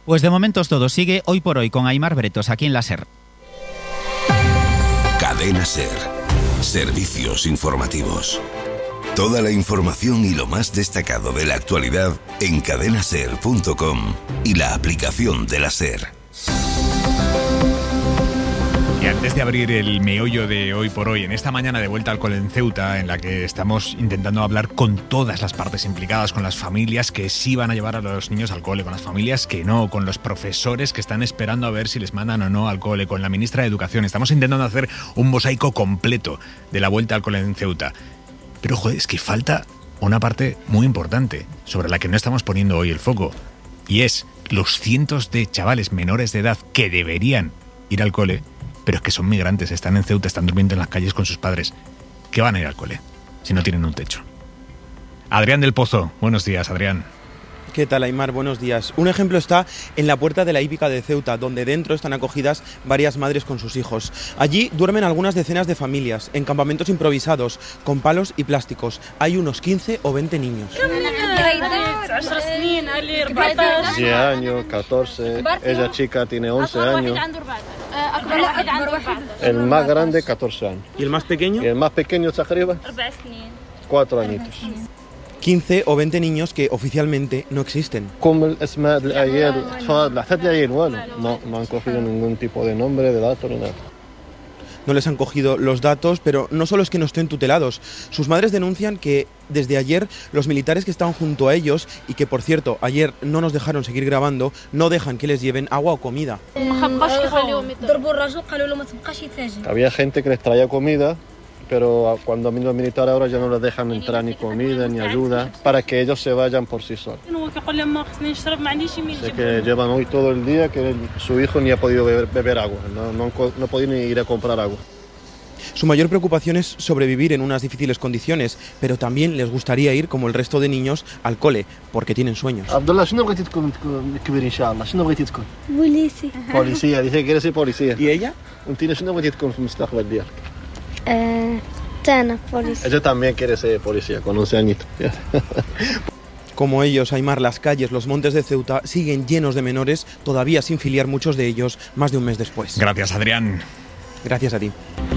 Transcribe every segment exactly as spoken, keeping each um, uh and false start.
Pues de momento es todo. Sigue Hoy por Hoy con Aimar Bretos aquí en la SER. Cadena SER. Servicios informativos. Toda la información y lo más destacado de la actualidad en cadena ser punto com y la aplicación de la SER. Y antes de abrir el meollo de Hoy por Hoy, en esta mañana de vuelta al cole en Ceuta, en la que estamos intentando hablar con todas las partes implicadas, con las familias que sí van a llevar a los niños al cole, con las familias que no, con los profesores que están esperando a ver si les mandan o no al cole, con la ministra de Educación. Estamos intentando hacer un mosaico completo de la vuelta al cole en Ceuta. Pero, joder, es que falta una parte muy importante sobre la que no estamos poniendo hoy el foco. Y es los cientos de chavales menores de edad que deberían ir al cole, pero es que son migrantes, están en Ceuta, están durmiendo en las calles con sus padres. ¿Qué van a ir al cole si no tienen un techo? Adrián del Pozo, buenos días, Adrián. ¿Qué tal, Aimar? Buenos días. Un ejemplo está en la puerta de la hípica de Ceuta, donde dentro están acogidas varias madres con sus hijos. Allí duermen algunas decenas de familias, en campamentos improvisados, con palos y plásticos. Hay unos quince o veinte niños. diez años, catorce, ella chica tiene once años. El más grande, catorce años. ¿Y el más pequeño? Y el más pequeño está arriba, cuatro añitos. quince o veinte niños que oficialmente no existen. Como el اسماء العيال الأطفال العيال bueno, no, no han cogido ningún tipo de nombre, de dato ni nada. No les han cogido los datos, pero no solo es que no estén tutelados. Sus madres denuncian que desde ayer los militares que estaban junto a ellos, y que por cierto ayer no nos dejaron seguir grabando, no dejan que les lleven agua o comida. Había gente que les traía comida, pero cuando han venido los militares ahora ya no les dejan entrar ni comida ni ayuda para que ellos se vayan por sí solos. Así que llevan hoy todo el día que su hijo ni ha podido beber, beber agua, no, no, no ha podido ni ir a comprar agua. Su mayor preocupación es sobrevivir en unas difíciles condiciones, pero también les gustaría ir, como el resto de niños, al cole, porque tienen sueños. Abdullah, ¿qué bغيتي تكون كبير إن شاء الله؟ ¿Qué bغيتي تكون؟ Policía. Policía, dice que quiere ser policía. ¿Y ella? ¿Qué bغيتي تكون في المستقبل ديالك؟ Eh, Tana, policía. Ella también quiere ser policía, con once añitos. Como ellos, Aimar, las calles, los montes de Ceuta siguen llenos de menores, todavía sin filiar muchos de ellos, más de un mes después. Gracias, Adrián. Gracias a ti.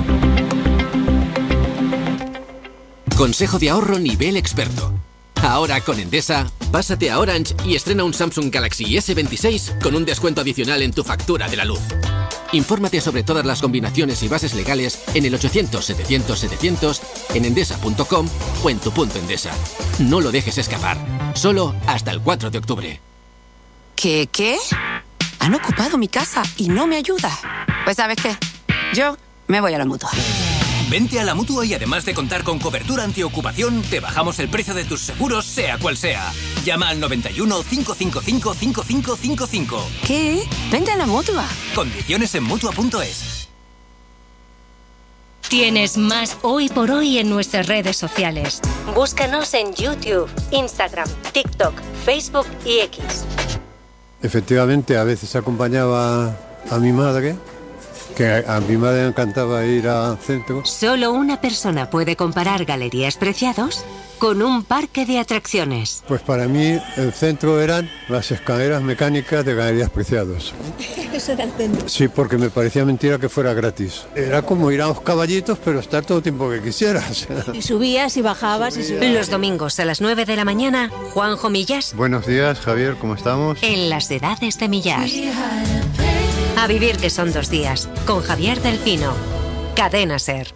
Consejo de ahorro nivel experto. Ahora con Endesa, pásate a Orange y estrena un Samsung Galaxy ese veintiséis con un descuento adicional en tu factura de la luz. Infórmate sobre todas las combinaciones y bases legales en el ochocientos setecientos setecientos, en endesa punto com o en tu punto Endesa. No lo dejes escapar. Solo hasta el cuatro de octubre. ¿Qué? ¿Qué? Han ocupado mi casa y no me ayuda. Pues ¿sabes qué? Yo me voy a la Mutua. Vente a la Mutua y además de contar con cobertura antiocupación, te bajamos el precio de tus seguros, sea cual sea. Llama al noventa y uno, cinco cinco cinco, cinco cinco cinco cinco. ¿Qué? Vente a la Mutua. Condiciones en Mutua punto es. Tienes más Hoy por Hoy en nuestras redes sociales. Búscanos en YouTube, Instagram, TikTok, Facebook y X. Efectivamente, a veces acompañaba a mi madre, que a, a mi madre le encantaba ir al centro. Solo una persona puede comparar Galerías Preciados con un parque de atracciones. Pues para mí el centro eran las escaleras mecánicas de Galerías Preciados. Eso era el centro. Sí, porque me parecía mentira que fuera gratis. Era como ir a los caballitos, pero estar todo el tiempo que quisieras. Y subías y bajabas y subías. Los domingos a las nueve de la mañana, Juanjo Millás. Buenos días, Javier, ¿cómo estamos? En las edades de Millás. A vivir que son dos días, con Javier del Pino. Cadena SER.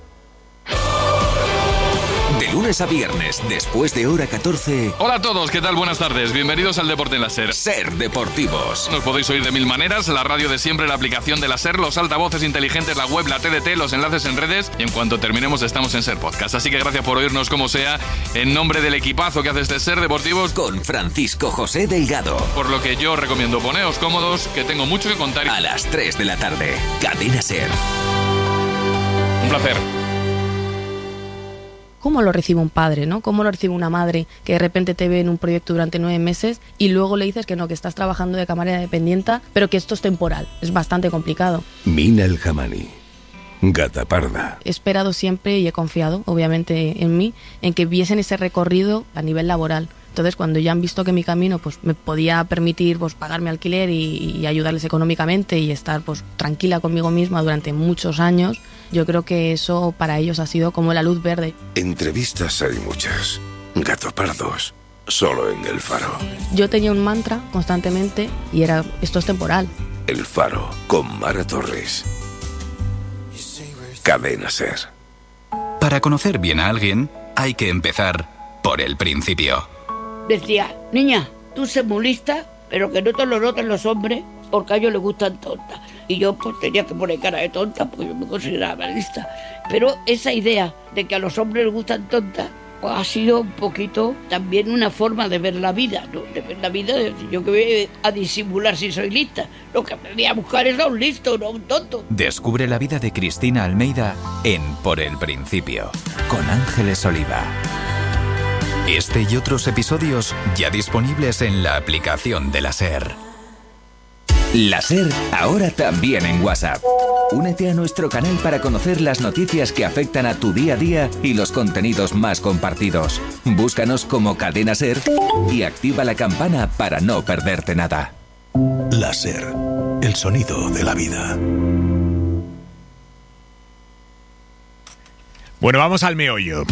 De lunes a viernes, después de hora catorce. Hola a todos, ¿qué tal? Buenas tardes. Bienvenidos al Deporte en la SER. SER Deportivos. Nos podéis oír de mil maneras, la radio de siempre, la aplicación de la SER, los altavoces inteligentes, la web, la T D T, los enlaces en redes, y en cuanto terminemos estamos en SER Podcast. Así que gracias por oírnos como sea, en nombre del equipazo que hace este SER Deportivos. Con Francisco José Delgado. Por lo que yo recomiendo poneos cómodos, que tengo mucho que contar. A las tres de la tarde, Cadena SER. Un placer. ¿Cómo lo recibe un padre, no? ¿Cómo lo recibe una madre que de repente te ve en un proyecto durante nueve meses y luego le dices que no, que estás trabajando de camarera dependienta, pero que esto es temporal? Es bastante complicado. Mina El Jamani, Gata Parda. He esperado siempre y he confiado, obviamente, en mí, en que viesen ese recorrido a nivel laboral, Entonces, cuando ya han visto que mi camino pues me podía permitir pues pagarme alquiler y, y ayudarles económicamente y estar pues tranquila conmigo misma durante muchos años, yo creo que eso para ellos ha sido como la luz verde. Entrevistas hay muchas. Gatos pardos, solo en El Faro. Yo tenía un mantra constantemente y era, esto es temporal. El Faro, con Mara Torres. Cadena SER. Para conocer bien a alguien, hay que empezar por el principio. Decía, niña, tú sé muy lista, pero que no te lo noten los hombres, porque a ellos les gustan tontas. Y yo pues tenía que poner cara de tonta, porque yo me consideraba lista. Pero esa idea de que a los hombres les gustan tontas, pues ha sido un poquito también una forma de ver la vida, ¿no? De ver la vida, de decir, yo que voy a disimular si soy lista. Lo que me voy a buscar es a un listo, no a un tonto. Descubre la vida de Cristina Almeida en Por el Principio, con Ángeles Oliva. Este y otros episodios ya disponibles en la aplicación de la SER. La SER, ahora también en WhatsApp. Únete a nuestro canal para conocer las noticias que afectan a tu día a día y los contenidos más compartidos. Búscanos como Cadena SER y activa la campana para no perderte nada. La SER, el sonido de la vida. Bueno, vamos al meollo.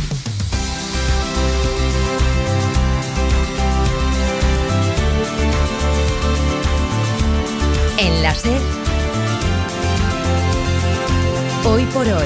En la SER, hoy por hoy,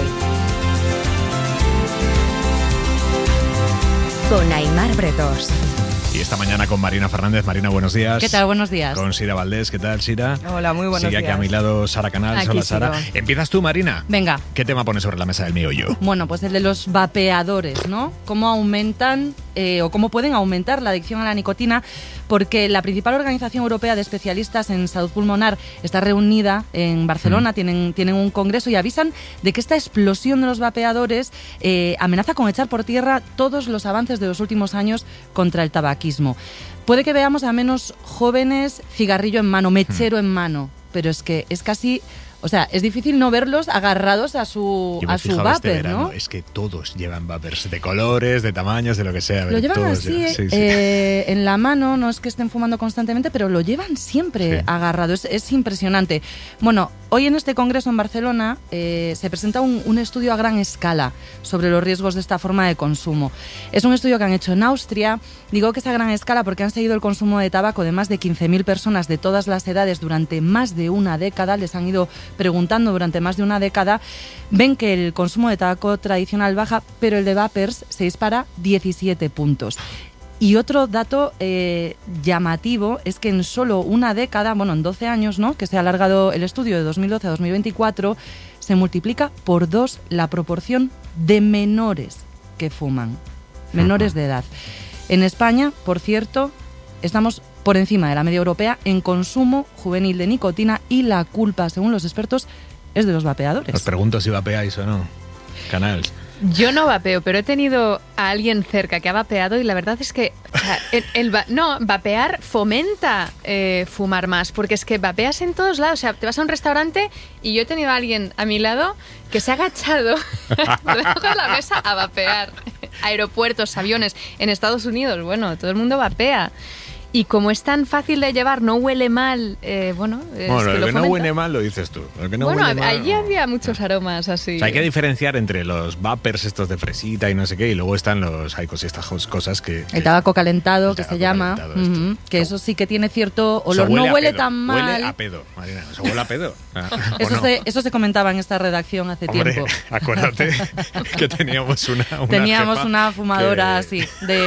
con Aimar Bretos. Y esta mañana con Marina Fernández. Marina, buenos días. ¿Qué tal? Buenos días. Con Sira Valdés. ¿Qué tal, Sira? Hola, muy buenos Sigue días. aquí a mi lado Sara Canal. Aquí Hola, Sara. sigo. ¿Empiezas tú, Marina? Venga. ¿Qué tema pones sobre la mesa del meollo? Bueno, pues el de los vapeadores, ¿no? Cómo aumentan eh, o cómo pueden aumentar la adicción a la nicotina, porque la principal organización europea de especialistas en salud pulmonar está reunida en Barcelona, mm. tienen, tienen un congreso y avisan de que esta explosión de los vapeadores eh, amenaza con echar por tierra todos los avances de los últimos años contra el tabaquismo. Puede que veamos a menos jóvenes cigarrillo en mano, mechero mm. en mano, pero es que es casi... O sea, es difícil no verlos agarrados a su, a su vapor, este ¿no? Es que todos llevan vapers de colores, de tamaños, de lo que sea. Lo llevan todos así, llevan, sí, eh, sí. en la mano, no es que estén fumando constantemente, pero lo llevan siempre sí. agarrado, es, es impresionante. Bueno, hoy en este congreso en Barcelona eh, se presenta un, un estudio a gran escala sobre los riesgos de esta forma de consumo. Es un estudio que han hecho en Austria. Digo que es a gran escala porque han seguido el consumo de tabaco de más de quince mil personas de todas las edades durante más de una década. Les han ido preguntando durante más de una década. Ven que el consumo de tabaco tradicional baja, pero el de vapers se dispara diecisiete puntos. Y otro dato eh, llamativo es que en solo una década, bueno, en doce años, ¿no?, que se ha alargado el estudio de dos mil doce a dos mil veinticuatro, se multiplica por dos la proporción de menores que fuman, menores de edad. En España, por cierto, estamos por encima de la media europea en consumo juvenil de nicotina y la culpa, según los expertos, es de los vapeadores. Os pregunto si vapeáis o no. Canals. Yo no vapeo, pero he tenido a alguien cerca que ha vapeado y la verdad es que o sea, el, el va, no, vapear fomenta eh, fumar más, porque es que vapeas en todos lados. O sea, te vas a un restaurante y yo he tenido a alguien a mi lado que se ha agachado debajo de la mesa a vapear. Aeropuertos, aviones, en Estados Unidos, bueno, todo el mundo vapea. Y como es tan fácil de llevar, no huele mal, eh, bueno... Es bueno, que lo lo que no fomenta. huele mal lo dices tú. Lo que no bueno, huele mal, allí había muchos aromas así. O sea, hay que diferenciar entre los vapers estos de fresita y no sé qué, y luego están los hay estas cosas que... El tabaco calentado, el que tabaco se llama, uh-huh, que eso sí que tiene cierto olor, huele no huele pedo, tan mal. Huele a pedo, Marina, ¿se huele a pedo? Eso, no? se, eso se comentaba en esta redacción hace Hombre, tiempo. Acuérdate que teníamos una, una Teníamos jefa una fumadora que... así,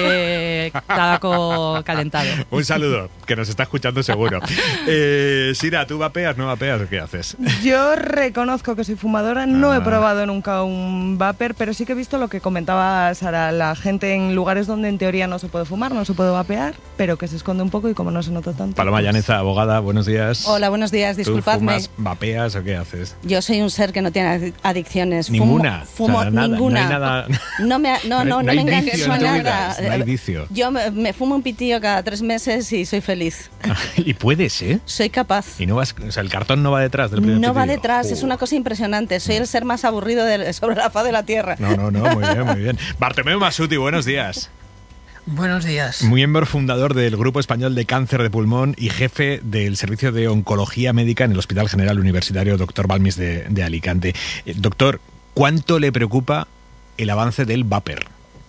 de tabaco calentado. Un saludo, que nos está escuchando seguro. Eh, Sira, ¿tú vapeas, no vapeas o qué haces? Yo reconozco que soy fumadora, no ah. he probado nunca un vapor, pero sí que he visto lo que comentaba Sara, la gente en lugares donde en teoría no se puede fumar, no se puede vapear, pero que se esconde un poco y como no se nota tanto. Paloma pues... Llaneza, abogada, buenos días. Hola, buenos días, disculpadme. ¿Tú fumas, vapeas o qué haces? Yo soy un ser que no tiene adicciones. ¿Ninguna? Fumo, fumo o sea, nada, ninguna. No hay nada... No me, no, no, no, no me engancho a nada. No hay vicio. Yo me, me fumo un pitillo cada tres meses y soy feliz. Y puedes, ¿eh? Soy capaz. Y no vas, o sea, el cartón no va detrás del primer No pitillo. va detrás, oh. es una cosa impresionante. Soy el ser más aburrido de, sobre la faz de la tierra. No, no, no, muy bien, muy bien. Bartomeu Masuti, buenos días. Buenos días. Miembro fundador del Grupo Español de Cáncer de Pulmón y jefe del Servicio de Oncología Médica en el Hospital General Universitario doctor Balmis de, de Alicante. Eh, doctor, ¿cuánto le preocupa el avance del vapor?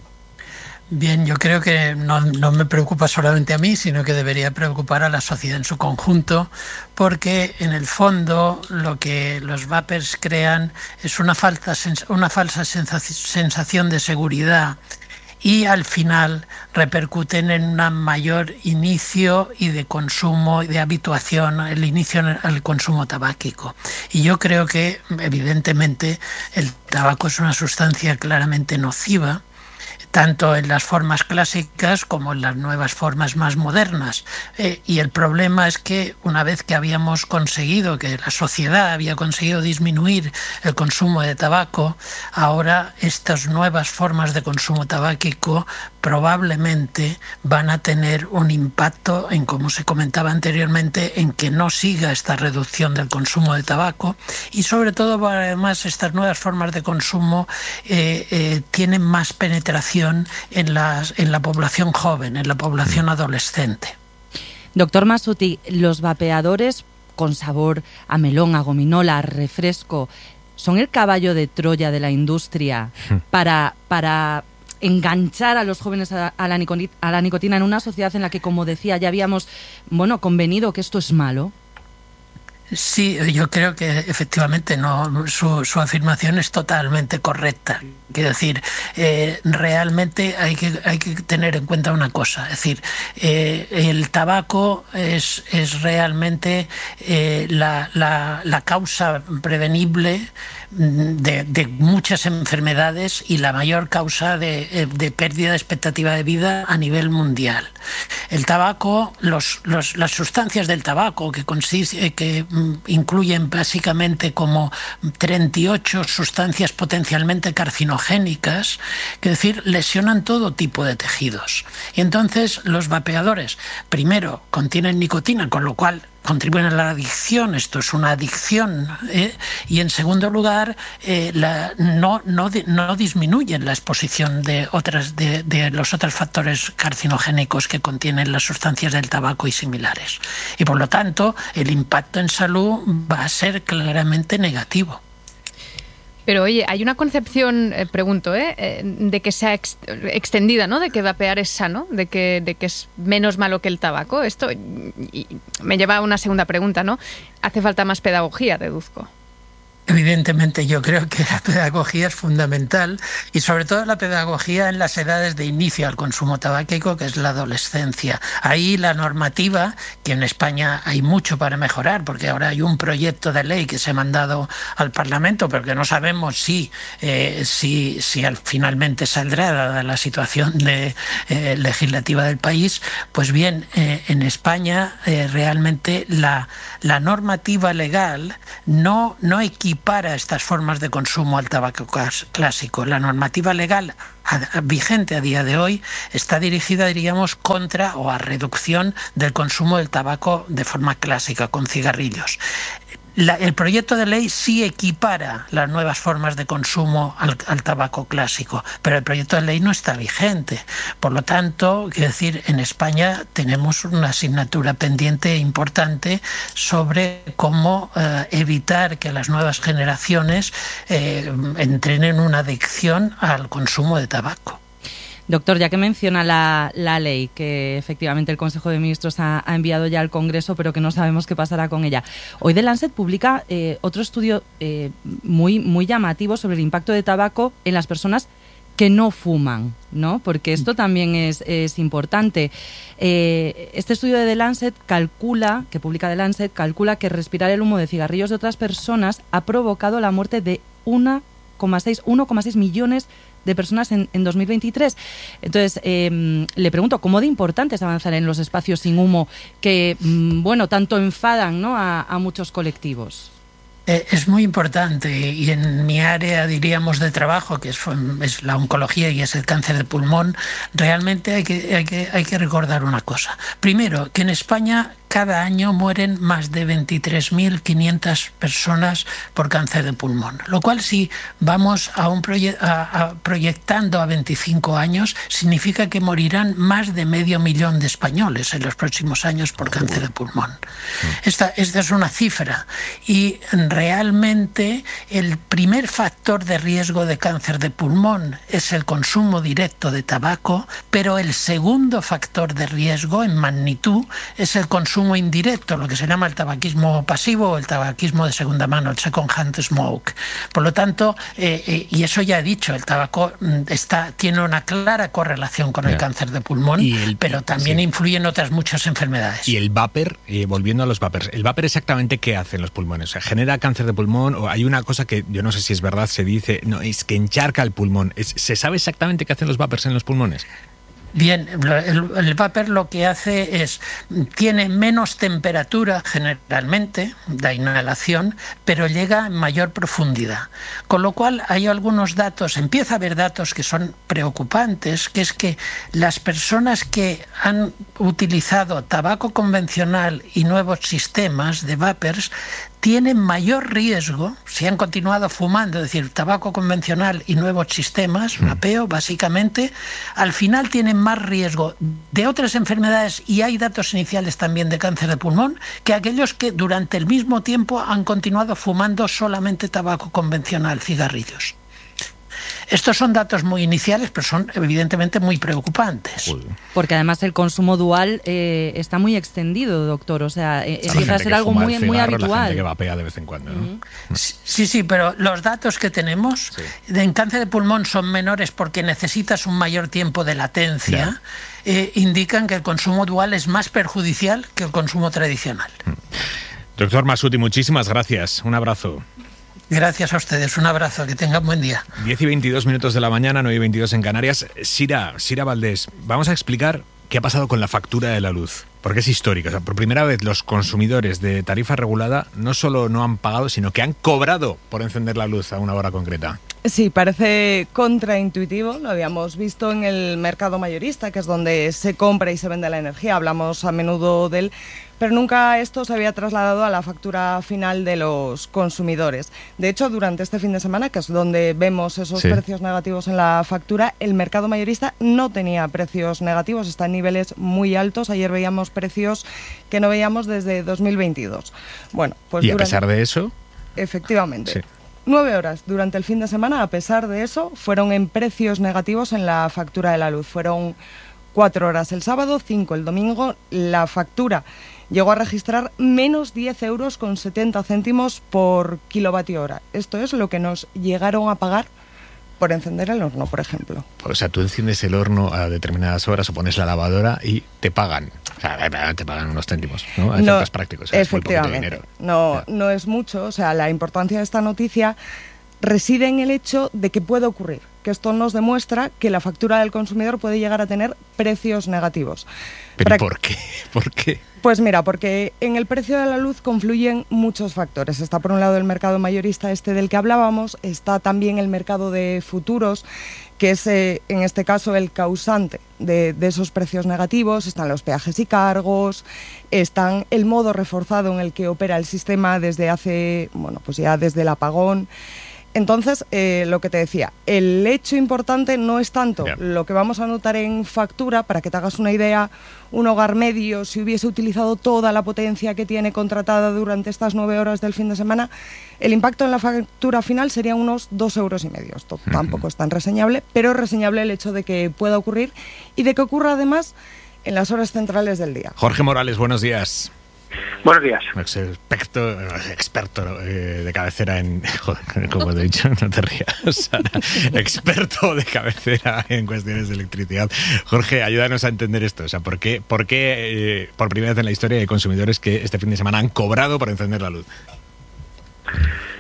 Bien, yo creo que no, no me preocupa solamente a mí, sino que debería preocupar a la sociedad en su conjunto, porque en el fondo lo que los vapers crean es una falsa, una falsa sensación de seguridad y al final repercuten en un mayor inicio y de consumo y de habituación, el inicio al consumo tabáquico. Y yo creo que evidentemente el tabaco es una sustancia claramente nociva, tanto en las formas clásicas como en las nuevas formas más modernas. Eh, y el problema es que una vez que habíamos conseguido, que la sociedad había conseguido disminuir el consumo de tabaco, ahora estas nuevas formas de consumo tabáquico probablemente van a tener un impacto en, como se comentaba anteriormente, en que no siga esta reducción del consumo de tabaco y sobre todo además estas nuevas formas de consumo eh, eh, tienen más penetración en, las, en la población joven, en la población adolescente. Doctor Masuti, los vapeadores con sabor a melón, a gominola, a refresco, ¿son el caballo de Troya de la industria para, para enganchar a los jóvenes a, a, la nicotina, a la nicotina en una sociedad en la que, como decía, ya habíamos bueno, convenido que esto es malo? Sí, yo creo que efectivamente no, su, su afirmación es totalmente correcta. Quiero decir, eh, realmente hay que, hay que tener en cuenta una cosa. Es decir, eh, el tabaco es, es realmente eh, la, la, la causa prevenible de, de muchas enfermedades y la mayor causa de, de pérdida de expectativa de vida a nivel mundial. El tabaco, los, los, las sustancias del tabaco que, consiste, que incluyen básicamente como treinta y ocho sustancias potencialmente carcinogénicas, que es decir, lesionan todo tipo de tejidos. Y entonces los vapeadores, primero, contienen nicotina, con lo cual contribuyen a la adicción, esto es una adicción, ¿eh? Y en segundo lugar, eh, la, no, no, no disminuyen la exposición de, otras, de, de los otros factores carcinogénicos que contienen las sustancias del tabaco y similares. Y por lo tanto, el impacto en salud va a ser claramente negativo. Pero oye, hay una concepción, eh, pregunto, ¿eh? de que sea ex extendida, ¿no? De que vapear es sano, de que, de que es menos malo que el tabaco. Esto y me lleva a una segunda pregunta, ¿no? Hace falta más pedagogía, deduzco. Evidentemente, yo creo que la pedagogía es fundamental y sobre todo la pedagogía en las edades de inicio al consumo tabáquico, que es la adolescencia. Ahí la normativa, que en España hay mucho para mejorar, porque ahora hay un proyecto de ley que se ha mandado al Parlamento, pero que no sabemos si, eh, si, si al, finalmente saldrá, dada la situación de, eh, legislativa del país. Pues bien, eh, en España eh, realmente la, la normativa legal no, no equipa para estas formas de consumo al tabaco clásico. La normativa legal vigente a día de hoy está dirigida, diríamos, contra o a reducción del consumo del tabaco de forma clásica, con cigarrillos. La, el proyecto de ley sí equipara las nuevas formas de consumo al, al tabaco clásico, pero el proyecto de ley no está vigente. Por lo tanto, quiero decir, en España tenemos una asignatura pendiente importante sobre cómo eh, evitar que las nuevas generaciones eh, entren en una adicción al consumo de tabaco. Doctor, ya que menciona la, la ley que efectivamente el Consejo de Ministros ha, ha enviado ya al Congreso, pero que no sabemos qué pasará con ella. Hoy The Lancet publica eh, otro estudio eh, muy, muy llamativo sobre el impacto de tabaco en las personas que no fuman, ¿no? Porque esto también es, es importante. Eh, este estudio de The Lancet calcula, que publica The Lancet, calcula que respirar el humo de cigarrillos de otras personas ha provocado la muerte de uno coma seis millones de personas en, en dos mil veintitrés. Entonces, eh, le pregunto, ¿cómo de importante es avanzar en los espacios sin humo que, bueno, tanto enfadan, ¿no?, a, a muchos colectivos? Eh, es muy importante y en mi área, diríamos, de trabajo, que es, es la oncología y es el cáncer de pulmón, realmente hay que, hay que, hay que recordar una cosa. Primero, que en España cada año mueren más de veintitrés mil quinientas personas por cáncer de pulmón. Lo cual, si vamos a un proye- a, a proyectando a veinticinco años, significa que morirán más de medio millón de españoles en los próximos años por cáncer de pulmón. Esta, esta es una cifra. Y realmente el primer factor de riesgo de cáncer de pulmón es el consumo directo de tabaco, pero el segundo factor de riesgo en magnitud es el consumo indirecto, lo que se llama el tabaquismo pasivo o el tabaquismo de segunda mano, el second hand smoke. Por lo tanto, eh, eh, y eso ya he dicho, el tabaco está, tiene una clara correlación con el yeah. cáncer de pulmón, el, pero también sí. influye en otras muchas enfermedades. Y el vapor, eh, volviendo a los vapers, ¿el vapor exactamente qué hace en los pulmones? O sea, ¿genera cáncer de pulmón? O hay una cosa que yo no sé si es verdad, se dice, no, es que encharca el pulmón. Es, ¿Se sabe exactamente qué hacen los vapers en los pulmones? Bien, el, el vapor lo que hace es, tiene menos temperatura generalmente, la inhalación, pero llega en mayor profundidad. Con lo cual hay algunos datos, empieza a haber datos que son preocupantes, que es que las personas que han utilizado tabaco convencional y nuevos sistemas de vapers tienen mayor riesgo, si han continuado fumando, es decir, tabaco convencional y nuevos sistemas, vapeo, básicamente, al final tienen más riesgo de otras enfermedades, y hay datos iniciales también de cáncer de pulmón, que aquellos que durante el mismo tiempo han continuado fumando solamente tabaco convencional, cigarrillos. Estos son datos muy iniciales, pero son evidentemente muy preocupantes. Porque además el consumo dual eh, está muy extendido, doctor. O sea, eh, empieza a ser algo muy, cigarro, muy habitual. La gente que vapea de vez en cuando, ¿no? Uh-huh. Sí, sí, pero los datos que tenemos sí. en cáncer de pulmón son menores porque necesitas un mayor tiempo de latencia. Eh, indican que el consumo dual es más perjudicial que el consumo tradicional. Doctor Masuti, muchísimas gracias. Un abrazo. Gracias a ustedes, un abrazo, que tengan buen día. diez y veintidós minutos de la mañana, nueve y veintidós en Canarias. Sira, Sira Valdés, vamos a explicar qué ha pasado con la factura de la luz, porque es histórica. O sea, por primera vez los consumidores de tarifa regulada no solo no han pagado, sino que han cobrado por encender la luz a una hora concreta. Sí, parece contraintuitivo, lo habíamos visto en el mercado mayorista, que es donde se compra y se vende la energía, hablamos a menudo de él, pero nunca esto se había trasladado a la factura final de los consumidores. De hecho, durante este fin de semana, que es donde vemos esos sí. precios negativos en la factura, el mercado mayorista no tenía precios negativos, está en niveles muy altos. Ayer veíamos precios que no veíamos desde dos mil veintidós. Bueno, pues ¿Y a durante... pesar de eso? Efectivamente. Sí. Nueve horas durante el fin de semana, a pesar de eso, fueron en precios negativos en la factura de la luz. Fueron cuatro horas el sábado, cinco el domingo. La factura llegó a registrar menos diez euros con setenta céntimos por kilovatio hora. Esto es lo que nos llegaron a pagar por encender el horno, por ejemplo. O sea, tú enciendes el horno a determinadas horas o pones la lavadora y te pagan. O sea, te pagan unos céntimos, ¿no? A efectos no, prácticos. O sea, efectivamente. Es muy poquito dinero. No, no es mucho. O sea, la importancia de esta noticia reside en el hecho de que puede ocurrir, que esto nos demuestra que la factura del consumidor puede llegar a tener precios negativos. ¿Pero por qué? ¿Por qué? Pues mira, porque en el precio de la luz confluyen muchos factores. Está por un lado el mercado mayorista este del que hablábamos, está también el mercado de futuros, que es eh, en este caso el causante de, de esos precios negativos. Están los peajes y cargos, están el modo reforzado en el que opera el sistema desde hace, bueno, pues ya desde el apagón. Entonces, eh, lo que te decía, el hecho importante no es tanto yeah. lo que vamos a notar en factura. Para que te hagas una idea, un hogar medio, si hubiese utilizado toda la potencia que tiene contratada durante estas nueve horas del fin de semana, el impacto en la factura final sería unos dos euros y medio. Esto uh-huh. tampoco es tan reseñable, pero es reseñable el hecho de que pueda ocurrir y de que ocurra además en las horas centrales del día. Jorge Morales, buenos días. Buenos días. Experto, experto eh, de cabecera en... Joder, como te he dicho, no te rías, Sara. Experto de cabecera en cuestiones de electricidad. Jorge, ayúdanos a entender esto. O sea, ¿por qué, por, qué eh, por primera vez en la historia hay consumidores que este fin de semana han cobrado por encender la luz?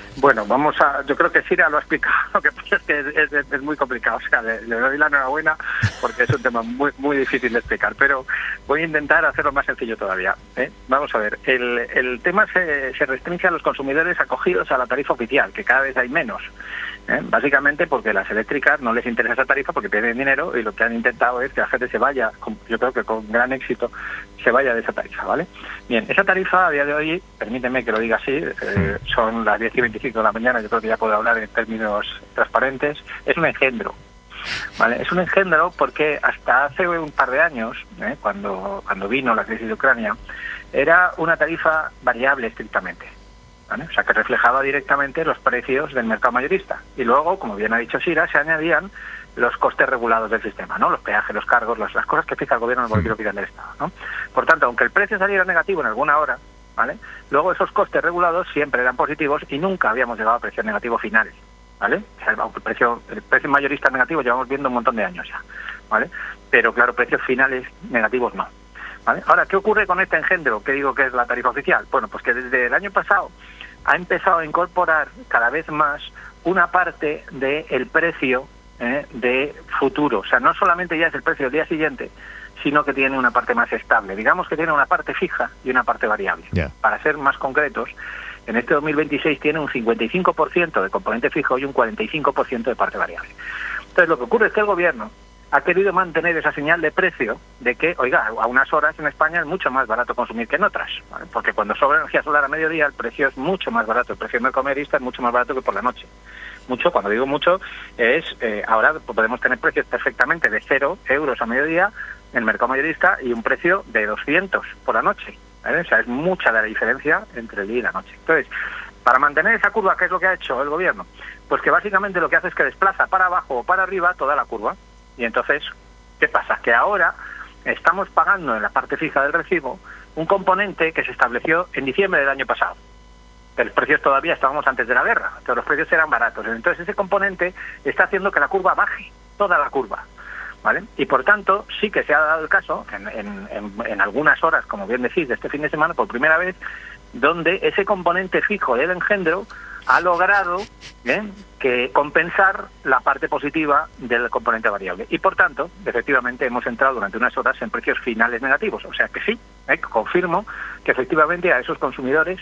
Bueno, vamos a, yo creo que Sira lo ha explicado, lo que pasa es que es, es, es muy complicado, o sea, le, le doy la enhorabuena porque es un tema muy muy difícil de explicar, pero voy a intentar hacerlo más sencillo todavía, ¿eh? Vamos a ver, el, el tema se, se restringe a los consumidores acogidos a la tarifa oficial, que cada vez hay menos, ¿eh? Básicamente porque las eléctricas no les interesa esa tarifa porque tienen dinero y lo que han intentado es que la gente se vaya, con, yo creo que con gran éxito, se vaya de esa tarifa, ¿vale? Bien, esa tarifa a día de hoy, permíteme que lo diga así, eh, son las diez y veinticinco de la mañana, yo creo que ya puedo hablar en términos transparentes, es un engendro, ¿vale? Es un engendro porque hasta hace un par de años, ¿eh? cuando, cuando vino la crisis de Ucrania, era una tarifa variable estrictamente, ¿vale? O sea, que reflejaba directamente los precios del mercado mayorista. Y luego, como bien ha dicho Sira, se añadían los costes regulados del sistema, ¿no? Los peajes, los cargos, las, las cosas que fija el gobierno en el boletín oficial del Estado, ¿no? Por tanto, aunque el precio saliera negativo en alguna hora, ¿vale? Luego esos costes regulados siempre eran positivos y nunca habíamos llegado a precios negativos finales, ¿vale? O sea, el precio, el precio mayorista negativo llevamos viendo un montón de años ya, ¿vale? Pero claro, precios finales negativos no, ¿vale? Ahora, ¿qué ocurre con este engendro que digo que es la tarifa oficial? Bueno, pues que desde el año pasado ha empezado a incorporar cada vez más una parte del precio eh, de futuro. O sea, no solamente ya es el precio del día siguiente, sino que tiene una parte más estable. Digamos que tiene una parte fija y una parte variable. Yeah. Para ser más concretos, en este dos mil veintiséis tiene un cincuenta y cinco por ciento de componente fijo y un cuarenta y cinco por ciento de parte variable. Entonces, lo que ocurre es que el gobierno ha querido mantener esa señal de precio de que, oiga, a unas horas en España es mucho más barato consumir que en otras, ¿vale? Porque cuando sobra energía solar a mediodía el precio es mucho más barato, el precio del mercado mayorista es mucho más barato que por la noche. Mucho, cuando digo mucho, es eh, ahora podemos tener precios perfectamente de cero euros a mediodía en el mercado mayorista y un precio de doscientos por la noche, ¿vale? O sea, es mucha la diferencia entre el día y la noche. Entonces, para mantener esa curva, ¿qué es lo que ha hecho el gobierno? Pues que básicamente lo que hace es que desplaza para abajo o para arriba toda la curva. Y entonces, ¿qué pasa? Que ahora estamos pagando en la parte fija del recibo un componente que se estableció en diciembre del año pasado. Los precios todavía estábamos antes de la guerra, pero los precios eran baratos. Entonces ese componente está haciendo que la curva baje, toda la curva, ¿vale? Y por tanto, sí que se ha dado el caso, en, en, en, en algunas horas, como bien decís, de este fin de semana, por primera vez, donde ese componente fijo del engendro ha logrado ¿eh? que compensar la parte positiva del componente variable. Y por tanto, efectivamente, hemos entrado durante unas horas en precios finales negativos. O sea que sí, ¿eh? confirmo que efectivamente a esos consumidores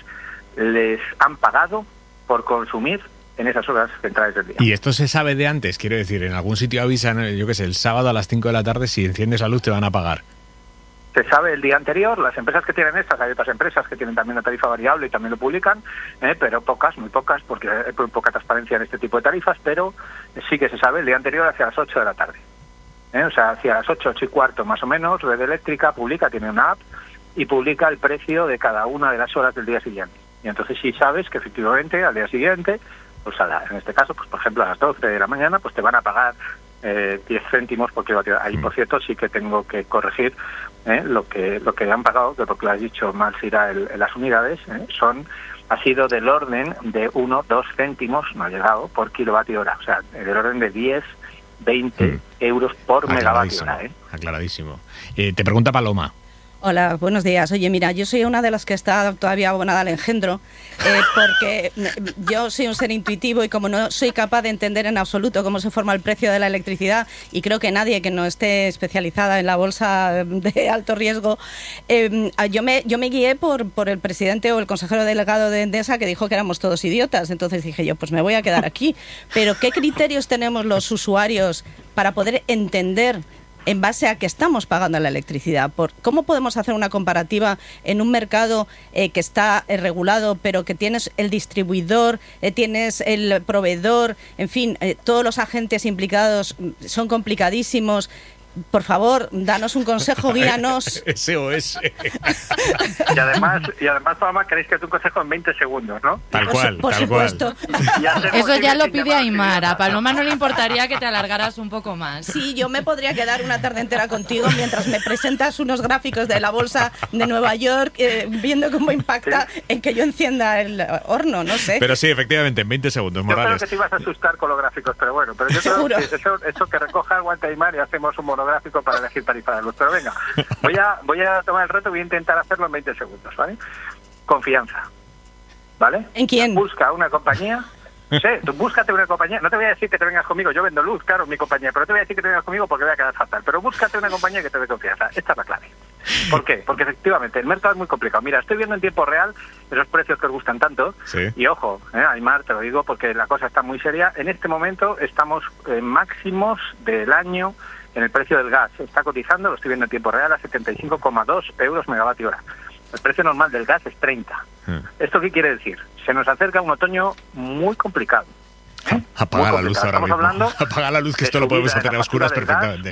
les han pagado por consumir en esas horas centrales del día. Y esto se sabe de antes, quiero decir, en algún sitio avisan, yo qué sé, el sábado a las cinco de la tarde, si enciendes la luz te van a pagar. Se sabe el día anterior, las empresas que tienen estas, hay otras empresas que tienen también la tarifa variable y también lo publican, eh, pero pocas, muy pocas, porque hay poca transparencia en este tipo de tarifas, pero sí que se sabe el día anterior hacia las ocho de la tarde. Eh, o sea, hacia las ocho, ocho y cuarto más o menos, Red Eléctrica publica, tiene una app, y publica el precio de cada una de las horas del día siguiente. Y entonces sí sabes que efectivamente al día siguiente, pues a la, en este caso, pues por ejemplo a las doce de la mañana, pues te van a pagar eh, diez céntimos por kilovatio. Ahí, por cierto, sí que tengo que corregir eh, lo que lo que han pagado, que porque lo has dicho mal, Sira, el, el, las unidades, eh, son ha sido del orden de uno, dos céntimos, no ha llegado, por kilovatio hora. O sea, del orden de diez, veinte mm. euros por megavatio hora. ¿eh? Aclaradísimo. Eh, te pregunta Paloma. Hola, buenos días. Oye, mira, yo soy una de las que está todavía abonada al engendro, eh, porque yo soy un ser intuitivo y como no soy capaz de entender en absoluto cómo se forma el precio de la electricidad, y creo que nadie que no esté especializada en la bolsa de alto riesgo, eh, yo me yo me guié por, por el presidente o el consejero delegado de Endesa, que dijo que éramos todos idiotas. Entonces dije yo, pues me voy a quedar aquí. Pero ¿qué criterios tenemos los usuarios para poder entender en base a que estamos pagando la electricidad? Por, ¿Cómo podemos hacer una comparativa en un mercado eh, que está eh, regulado, pero que tienes el distribuidor, eh, tienes el proveedor, en fin, eh, todos los agentes implicados son complicadísimos? Por favor, danos un consejo, guíanos. S O S. Y además, y además, Paloma, queréis que te un consejo en veinte segundos, ¿no? Tal cual, por, por tal supuesto. Cual. Eso ya lo pide Aymar. A Paloma no le importaría que te alargaras un poco más. Sí, yo me podría quedar una tarde entera contigo mientras me presentas unos gráficos de la bolsa de Nueva York, eh, viendo cómo impacta sí. en que yo encienda el horno, no sé. Pero sí, efectivamente, en veinte segundos, Morales. Yo creo que te ibas a asustar con los gráficos, pero bueno, pero yo creo que eso, eso que recoja el guante Aymar y hacemos un monográfico para elegir tarifa de luz. Pero venga, voy a voy a tomar el reto, voy a intentar hacerlo en veinte segundos, ¿vale? Confianza. ¿vale? ¿En quién? Busca una compañía... Sí, tú búscate una compañía, no te voy a decir que te vengas conmigo, yo vendo luz, claro, mi compañía, pero no te voy a decir que te vengas conmigo porque voy a quedar fatal, pero búscate una compañía que te dé confianza, esta es la clave. ¿Por qué? Porque efectivamente el mercado es muy complicado. Mira, estoy viendo en tiempo real esos precios que os gustan tanto, sí. Y ojo, eh, Aymar, te lo digo porque la cosa está muy seria, en este momento estamos en máximos del año en el precio del gas, está cotizando, lo estoy viendo en tiempo real, a setenta y cinco coma dos euros megavatio hora. El precio normal del gas es treinta. Hmm. ¿Esto qué quiere decir? Se nos acerca un otoño muy complicado. ¿eh? Apaga muy la luz ahora Estamos mismo. Hablando Apaga la luz, que esto lo podemos hacer a oscuras perfectamente.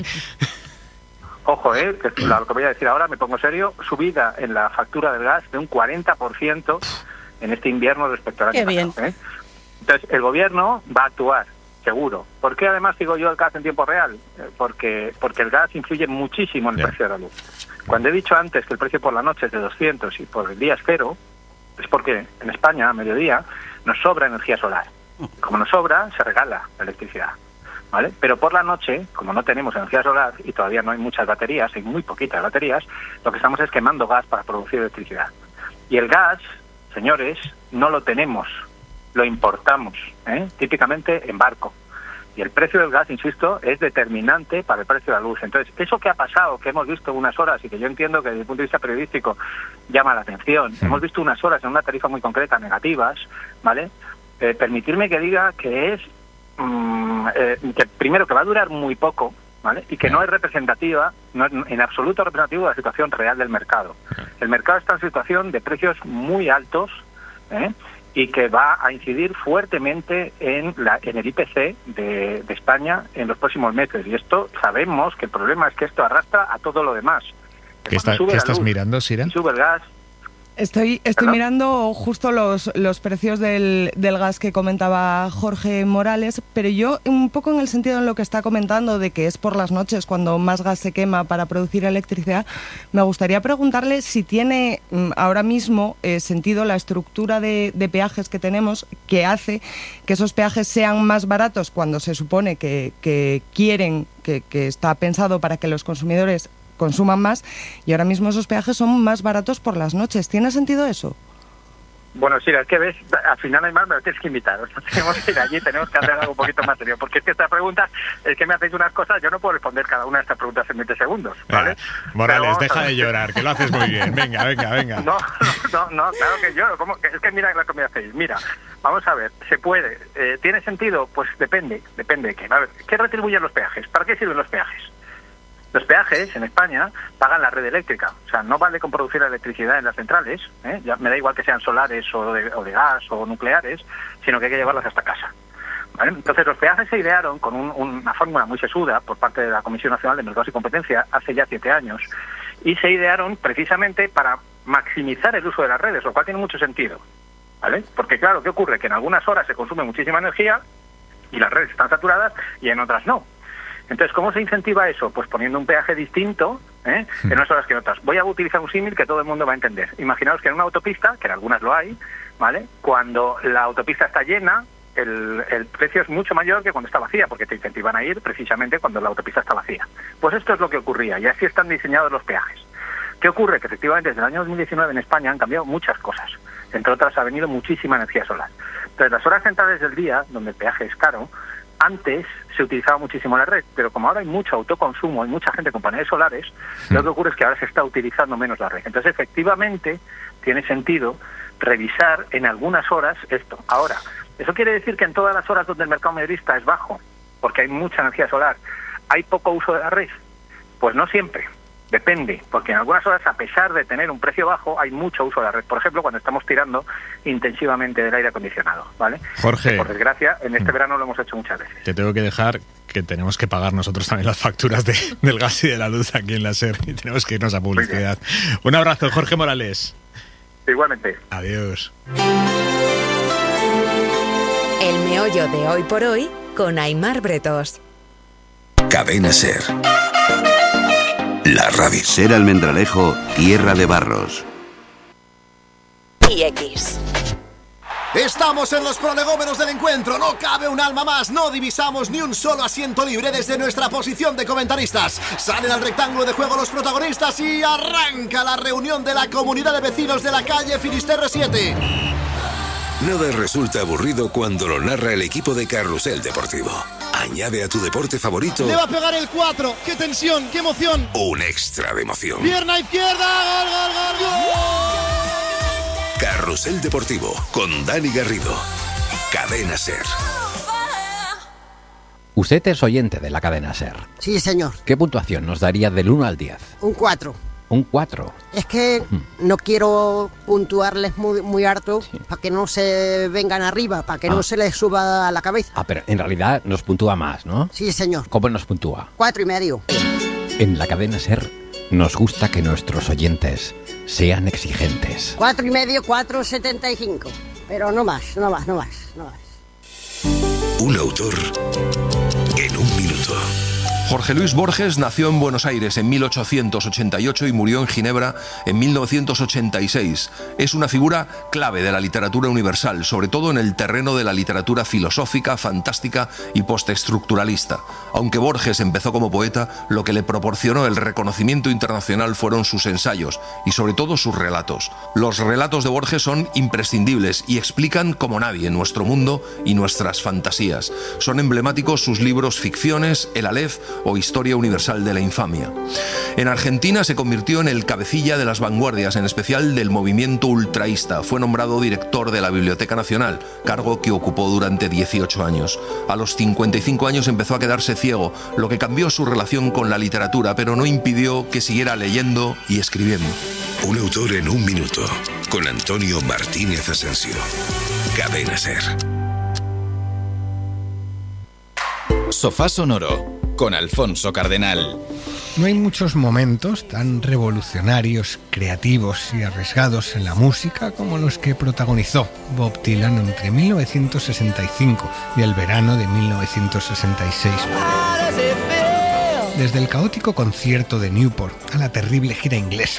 Ojo, eh, que lo que voy a decir ahora, me pongo serio, subida en la factura del gas de un cuarenta por ciento en este invierno respecto al año Qué bien. pasado. ¿eh? Entonces, el gobierno va a actuar, seguro. ¿Por qué además digo yo el gas en tiempo real? Eh, porque, porque el gas influye muchísimo en el yeah. precio de la luz. Cuando he dicho antes que el precio por la noche es de doscientos y por el día es cero, es porque en España, a mediodía, nos sobra energía solar. Como nos sobra, se regala la electricidad, ¿vale? Pero por la noche, como no tenemos energía solar y todavía no hay muchas baterías, hay muy poquitas baterías, lo que estamos es quemando gas para producir electricidad. Y el gas, señores, no lo tenemos, lo importamos, ¿eh? Típicamente en barco. Y el precio del gas, insisto, es determinante para el precio de la luz. Entonces, eso que ha pasado, que hemos visto unas horas y que yo entiendo que desde el punto de vista periodístico llama la atención, mm. hemos visto unas horas en una tarifa muy concreta negativas, ¿vale? Eh, permitirme que diga que es, mmm, eh, que primero que va a durar muy poco, ¿vale? Y que no es representativa, no es en absoluto representativo de la situación real del mercado. El mercado está en situación de precios muy altos, ¿eh? Y que va a incidir fuertemente en, la, en el I P C de, de España en los próximos meses. Y esto sabemos que el problema es que esto arrastra a todo lo demás. ¿Qué, está, ¿qué estás luz, mirando, Sira? Sube el gas. Estoy, estoy mirando justo los, los precios del, del gas que comentaba Jorge Morales, pero yo un poco en el sentido en lo que está comentando de que es por las noches cuando más gas se quema para producir electricidad, me gustaría preguntarle si tiene ahora mismo eh, sentido la estructura de, de peajes que tenemos que hace que esos peajes sean más baratos cuando se supone que, que quieren, que, que está pensado para que los consumidores consuman más, y ahora mismo esos peajes son más baratos por las noches. ¿Tiene sentido eso? Bueno, sí, es que ves, al final hay más, me lo tienes que invitar. O sea, tenemos que ir allí, tenemos que hacer algo un poquito más serio, porque es que esta pregunta, es que me hacéis unas cosas, yo no puedo responder cada una de estas preguntas en veinte segundos, ¿vale? Eh, Morales, deja de llorar, que lo haces muy bien. Venga, venga, venga. No, no, no, claro que lloro. ¿Cómo? Es que mira lo que me hacéis. Mira, vamos a ver, ¿se puede? Eh, ¿Tiene sentido? Pues depende, depende de qué. A ver, ¿qué retribuyen los peajes? ¿Para qué sirven los peajes? Los peajes en España pagan la red eléctrica, o sea, no vale con producir la electricidad en las centrales, ¿eh? Ya me da igual que sean solares o de, o de gas o nucleares, sino que hay que llevarlas hasta casa, ¿vale? Entonces los peajes se idearon con un, una fórmula muy sesuda por parte de la Comisión Nacional de Mercados y Competencia hace ya siete años, y se idearon precisamente para maximizar el uso de las redes, lo cual tiene mucho sentido, ¿vale? Porque claro, ¿qué ocurre? Que en algunas horas se consume muchísima energía y las redes están saturadas y en otras no. Entonces, ¿cómo se incentiva eso? Pues poniendo un peaje distinto, ¿eh? en unas horas que en otras. Voy a utilizar un símil que todo el mundo va a entender. Imaginaos que en una autopista, que en algunas lo hay, ¿vale? Cuando la autopista está llena, el, el precio es mucho mayor que cuando está vacía, porque te incentivan a ir precisamente cuando la autopista está vacía. Pues esto es lo que ocurría, y así están diseñados los peajes. ¿Qué ocurre? Que efectivamente desde el año dos mil diecinueve en España han cambiado muchas cosas. Entre otras, ha venido muchísima energía solar. Entonces, las horas centrales del día, donde el peaje es caro, antes se utilizaba muchísimo la red, pero como ahora hay mucho autoconsumo, hay mucha gente con paneles solares, sí. Lo que ocurre es que ahora se está utilizando menos la red. Entonces, efectivamente, tiene sentido revisar en algunas horas esto. Ahora, ¿eso quiere decir que en todas las horas donde el mercado mayorista es bajo, porque hay mucha energía solar, hay poco uso de la red? Pues no siempre. Depende, porque en algunas horas, a pesar de tener un precio bajo, hay mucho uso de la red. Por ejemplo, cuando estamos tirando intensivamente del aire acondicionado, ¿vale? Jorge. Que por desgracia, en este verano lo hemos hecho muchas veces. Te tengo que dejar que tenemos que pagar nosotros también las facturas de, del gas y de la luz aquí en la SER y tenemos que irnos a publicidad. Un abrazo, Jorge Morales. Igualmente. Adiós. El meollo de Hoy por Hoy con Aymar Bretos. Cadena SER. La radio. SER Almendralejo, tierra de barros. Y X. Estamos en los prolegómenos del encuentro. No cabe un alma más. No divisamos ni un solo asiento libre desde nuestra posición de comentaristas. Salen al rectángulo de juego los protagonistas y arranca la reunión de la comunidad de vecinos de la calle Finisterre siete. Nada resulta aburrido cuando lo narra el equipo de Carrusel Deportivo. Añade a tu deporte favorito... Le va a pegar el cuatro. ¡Qué tensión! ¡Qué emoción! Un extra de emoción. Pierna izquierda. ¡Gol, gol, gol, gol! Carrusel Deportivo con Dani Garrido. Cadena SER. Usted es oyente de la cadena SER. Sí, señor. ¿Qué puntuación nos daría del uno al diez? Un cuatro. Un cuatro. Es que no quiero puntuarles muy, muy harto sí. para que no se vengan arriba, para que ah. no se les suba a la cabeza. Ah, pero en realidad nos puntúa más, ¿no? Sí, señor. ¿Cómo nos puntúa? Cuatro y medio. En la cadena SER nos gusta que nuestros oyentes sean exigentes. Cuatro y medio, cuatro setenta y cinco. Pero no más, no más, no más, no más. Un autor en un minuto. Jorge Luis Borges nació en Buenos Aires en mil ochocientos ochenta y ocho y murió en Ginebra en mil novecientos ochenta y seis. Es una figura clave de la literatura universal, sobre todo en el terreno de la literatura filosófica, fantástica y postestructuralista. Aunque Borges empezó como poeta, lo que le proporcionó el reconocimiento internacional fueron sus ensayos y sobre todo sus relatos. Los relatos de Borges son imprescindibles y explican como nadie nuestro mundo y nuestras fantasías. Son emblemáticos sus libros Ficciones, El Aleph o Historia Universal de la Infamia. En Argentina se convirtió en el cabecilla de las vanguardias, en especial del movimiento ultraísta. Fue nombrado director de la Biblioteca Nacional, cargo que ocupó durante dieciocho años. A los cincuenta y cinco años empezó a quedarse ciego, lo que cambió su relación con la literatura, pero no impidió que siguiera leyendo y escribiendo. Un autor en un minuto, con Antonio Martínez Asensio. Cadena SER. Sofá Sonoro con Alfonso Cardenal. No hay muchos momentos tan revolucionarios, creativos y arriesgados en la música como los que protagonizó Bob Dylan entre mil novecientos sesenta y cinco y el verano de mil novecientos sesenta y seis. Desde el caótico concierto de Newport a la terrible gira inglesa.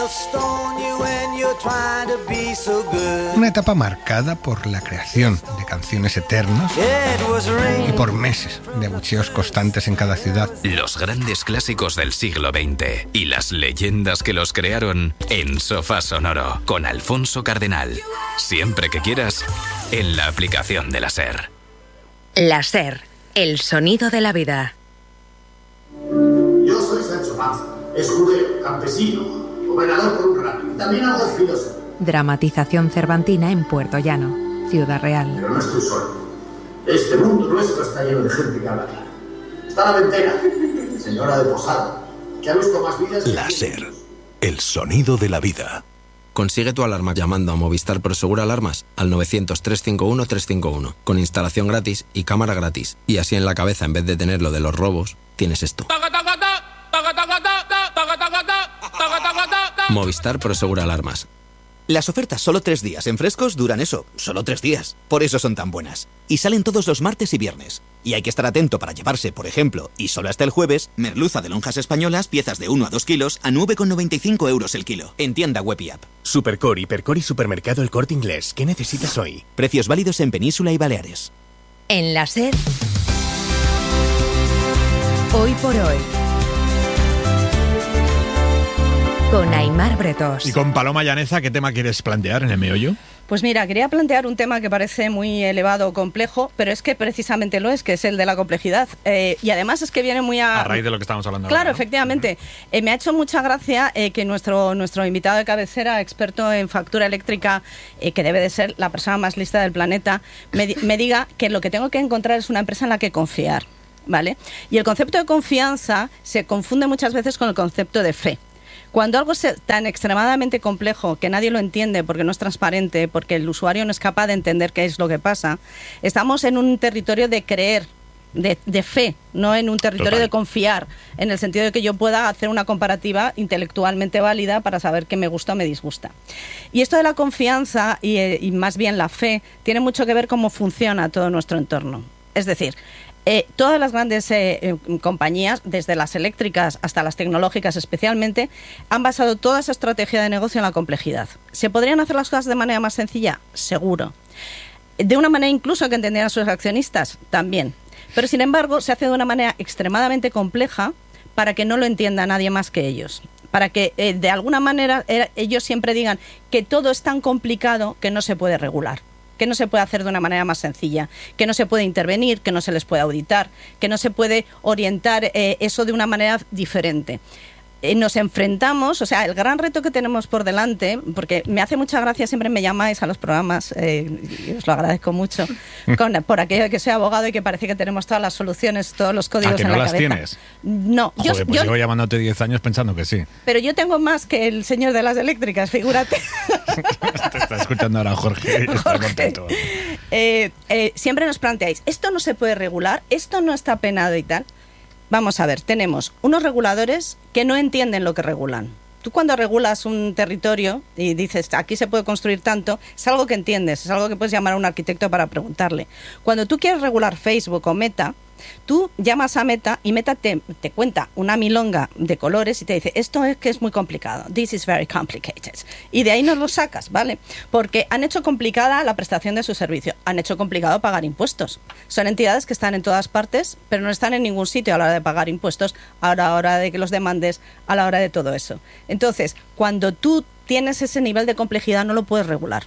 Una etapa marcada por la creación de canciones eternas y por meses de abucheos constantes en cada ciudad. Los grandes clásicos del siglo veinte y las leyendas que los crearon en Sofá Sonoro con Alfonso Cardenal. Siempre que quieras, en la aplicación de la SER. La SER, el sonido de la vida. Yo soy Sancho Panza, escudero, campesino, gobernador por un rato y también algo filósofo. Dramatización cervantina en Puerto Llano, Ciudad Real. Pero no estoy solo. Este mundo nuestro está lleno de gente que habla claro. Está la ventera, señora de Posada, que ha visto más vidas... La SER, el sonido de la vida. Consigue tu alarma llamando a Movistar Prosegur Alarmas al novecientos, trescientos cincuenta y uno, trescientos cincuenta y uno, con instalación gratis y cámara gratis. Y así en la cabeza, en vez de tener lo de los robos, tienes esto. Movistar Prosegur Alarmas. Las ofertas solo tres días en Frescos duran eso, solo tres días. Por eso son tan buenas. Y salen todos los martes y viernes. Y hay que estar atento para llevarse, por ejemplo, y solo hasta el jueves, merluza de lonjas españolas, piezas de uno a dos kilos, a nueve con noventa y cinco euros el kilo. En tienda web y app. Supercor, Hipercor y Supermercado El Corte Inglés. ¿Qué necesitas hoy? Precios válidos en Península y Baleares. En la SER, hoy por hoy, con Aimar Bretos. Y con Paloma Llaneza, ¿qué tema quieres plantear en el meollo? Pues mira, quería plantear un tema que parece muy elevado o complejo, pero es que precisamente lo es, que es el de la complejidad. Eh, y además es que viene muy a... A raíz de lo que estamos hablando Claro, ahora, ¿no? efectivamente. Eh, me ha hecho mucha gracia eh, que nuestro, nuestro invitado de cabecera, experto en factura eléctrica, eh, que debe de ser la persona más lista del planeta, me, me diga que lo que tengo que encontrar es una empresa en la que confiar, ¿vale? Y el concepto de confianza se confunde muchas veces con el concepto de fe. Cuando algo es tan extremadamente complejo que nadie lo entiende porque no es transparente, porque el usuario no es capaz de entender qué es lo que pasa, estamos en un territorio de creer, de, de fe, no en un territorio Total. de confiar, en el sentido de que yo pueda hacer una comparativa intelectualmente válida para saber qué me gusta o me disgusta. Y esto de la confianza y, y más bien la fe tiene mucho que ver cómo funciona todo nuestro entorno. Es decir, Eh, todas las grandes eh, eh, compañías, desde las eléctricas hasta las tecnológicas especialmente, han basado toda esa estrategia de negocio en la complejidad. ¿Se podrían hacer las cosas de manera más sencilla? Seguro. ¿De una manera incluso que entendieran sus accionistas? También. Pero sin embargo, se hace de una manera extremadamente compleja para que no lo entienda nadie más que ellos. Para que eh, de alguna manera eh, ellos siempre digan que todo es tan complicado que no se puede regular. que no se puede hacer de una manera más sencilla, que no se puede intervenir, que no se les puede auditar, que no se puede orientar eh, eso de una manera diferente. Eh, nos enfrentamos, o sea, el gran reto que tenemos por delante, porque me hace mucha gracia, siempre me llamáis a los programas, eh, y os lo agradezco mucho, con, por aquello de que soy abogado y que parece que tenemos todas las soluciones, todos los códigos ¿A que en no la las cabeza. tienes? No, Joder, yo, pues yo, llevo llamándote diez años pensando que sí. pero yo tengo más que el señor de las eléctricas, figúrate. Te está escuchando ahora Jorge y está contento. Eh, eh, siempre nos planteáis, esto no se puede regular, esto no está penado y tal. Vamos a ver, tenemos unos reguladores que no entienden lo que regulan. Tú cuando regulas un territorio y dices, aquí se puede construir tanto, es algo que entiendes, es algo que puedes llamar a un arquitecto para preguntarle. Cuando tú quieres regular Facebook o Meta, tú llamas a Meta y Meta te, te cuenta una milonga de colores y te dice, esto es que es muy complicado, this is very complicated. Y de ahí nos lo sacas, ¿vale? Porque han hecho complicada la prestación de su servicio, han hecho complicado pagar impuestos. Son entidades que están en todas partes, pero no están en ningún sitio a la hora de pagar impuestos, a la hora de que los demandes, a la hora de todo eso. Entonces, cuando tú tienes ese nivel de complejidad, no lo puedes regular.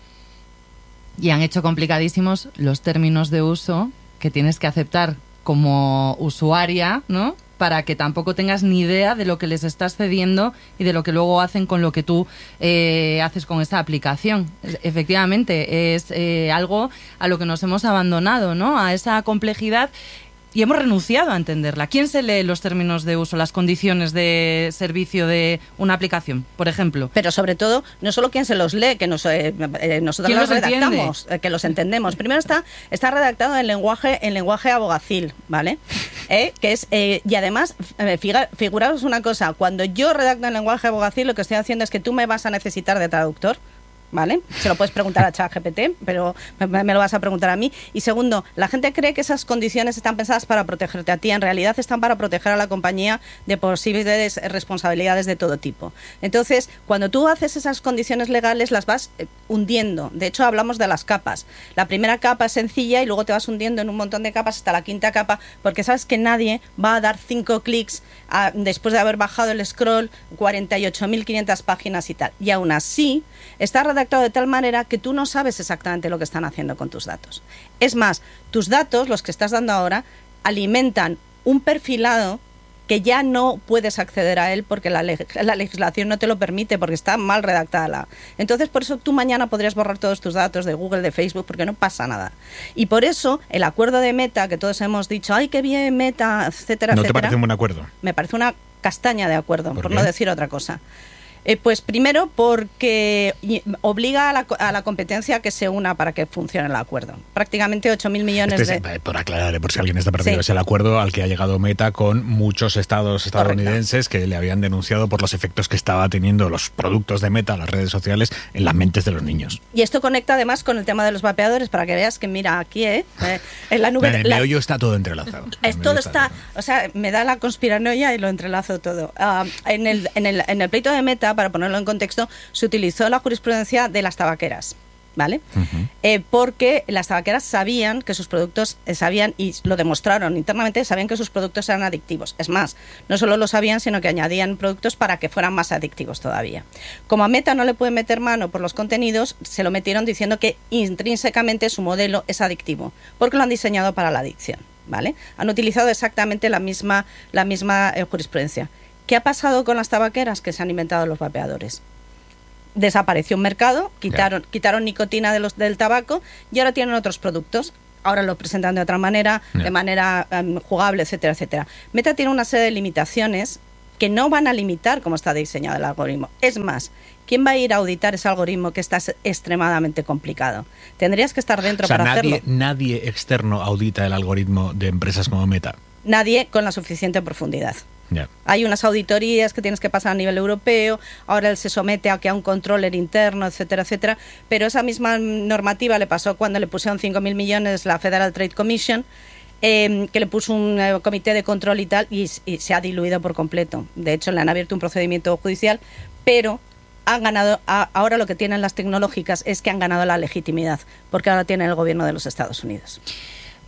Y han hecho complicadísimos los términos de uso que tienes que aceptar como usuaria, ¿no? Para que tampoco tengas ni idea de lo que les estás cediendo y de lo que luego hacen con lo que tú eh, haces con esta aplicación. Efectivamente, es eh, algo a lo que nos hemos abandonado, ¿no? A esa complejidad. Y hemos renunciado a entenderla. ¿Quién se lee los términos de uso, las condiciones de servicio de una aplicación, por ejemplo? Pero sobre todo, no solo quién se los lee, que nos, eh, eh, nosotros los, los redactamos, eh, que los entendemos. Primero está está redactado en lenguaje en lenguaje abogacil, ¿vale? Eh, que es eh, y además, eh, figa, figuraros una cosa, cuando yo redacto en lenguaje abogacil, lo que estoy haciendo es que tú me vas a necesitar de traductor. ¿Vale? Se lo puedes preguntar a ChatGPT, pero me, me lo vas a preguntar a mí. Y segundo, la gente cree que esas condiciones están pensadas para protegerte a ti. En realidad están para proteger a la compañía de posibles responsabilidades de todo tipo. Entonces, cuando tú haces esas condiciones legales, las vas hundiendo. De hecho, hablamos de las capas. La primera capa es sencilla y luego te vas hundiendo en un montón de capas hasta la quinta capa, porque sabes que nadie va a dar cinco clics a, después de haber bajado el scroll, cuarenta y ocho mil quinientas páginas y tal. Y aún así, está redactado de tal manera que tú no sabes exactamente lo que están haciendo con tus datos. Es más, tus datos, los que estás dando ahora, alimentan un perfilado que ya no puedes acceder a él porque la, leg la legislación no te lo permite, porque está mal redactada. La... Entonces, por eso tú mañana podrías borrar todos tus datos de Google, de Facebook, porque no pasa nada. Y por eso el acuerdo de Meta, que todos hemos dicho, ¡ay, qué bien Meta!, etcétera, ¿No etcétera. te parece un buen acuerdo? Me parece una castaña de acuerdo, por, ¿Por no decir otra cosa. Eh, pues primero porque obliga a la, a la competencia a que se una para que funcione el acuerdo. Prácticamente ocho mil millones este es, de... Por aclarar, por si alguien está perdido, Sí. es el acuerdo al que ha llegado Meta con muchos estados estadounidenses Correcto. Que le habían denunciado por los efectos que estaba teniendo los productos de Meta, las redes sociales, en las mentes de los niños. Y esto conecta además con el tema de los vapeadores, para que veas que mira aquí, ¿eh? eh en la nube... En el la, meollo está todo entrelazado. Es, todo está, está o sea, me da la conspiranoia y lo entrelazo todo. Uh, en, el, en, el, en el pleito de Meta, para ponerlo en contexto, se utilizó la jurisprudencia de las tabaqueras, ¿vale? Uh-huh. eh, porque las tabaqueras sabían que sus productos, eh, sabían y lo demostraron internamente, sabían que sus productos eran adictivos. Es más, no solo lo sabían, sino que añadían productos para que fueran más adictivos todavía. Como a Meta no le pueden meter mano por los contenidos, se lo metieron diciendo que intrínsecamente su modelo es adictivo, porque lo han diseñado para la adicción, ¿vale? Han utilizado exactamente la misma, la misma eh, jurisprudencia. ¿Qué ha pasado con las tabaqueras que se han inventado los vapeadores? Desapareció un mercado, quitaron, yeah. quitaron nicotina de los, del tabaco y ahora tienen otros productos. Ahora lo presentan de otra manera, yeah. de manera um, jugable, etcétera, etcétera. Meta tiene una serie de limitaciones que no van a limitar cómo está diseñado el algoritmo. Es más, ¿quién va a ir a auditar ese algoritmo que está extremadamente complicado? Tendrías que estar dentro o sea, para nadie, hacerlo. Nadie externo audita el algoritmo de empresas como Meta. Nadie con la suficiente profundidad. Yeah. Hay unas auditorías que tienes que pasar a nivel europeo, ahora él se somete a que a un controller interno, etcétera, etcétera, pero esa misma normativa le pasó cuando le pusieron cinco mil millones la Federal Trade Commission, eh, que le puso un eh, comité de control y tal, y, y se ha diluido por completo. De hecho, le han abierto un procedimiento judicial, pero han ganado, a, ahora lo que tienen las tecnológicas es que han ganado la legitimidad, porque ahora tienen el gobierno de los Estados Unidos.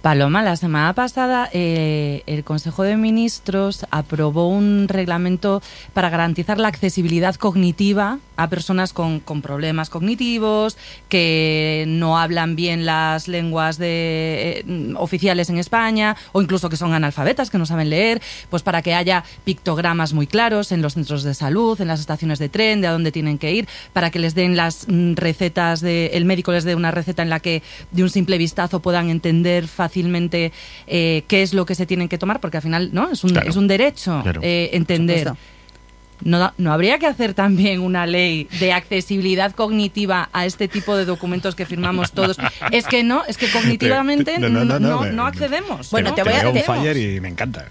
Paloma, la semana pasada eh, el Consejo de Ministros aprobó un reglamento para garantizar la accesibilidad cognitiva a personas con, con problemas cognitivos, que no hablan bien las lenguas de, eh, oficiales en España, o incluso que son analfabetas, que no saben leer, pues para que haya pictogramas muy claros en los centros de salud, en las estaciones de tren, de a dónde tienen que ir, para que les den las mm, recetas, de, el médico les dé una receta en la que de un simple vistazo puedan entender fácilmente fácilmente eh, qué es lo que se tienen que tomar, porque al final no es un, claro, es un derecho claro, eh, entender. No, ¿No habría que hacer también una ley de accesibilidad cognitiva a este tipo de documentos que firmamos todos? Es que no, es que cognitivamente no, no, no, no, no accedemos. Bueno, ¿no? te voy a un fire y me encanta.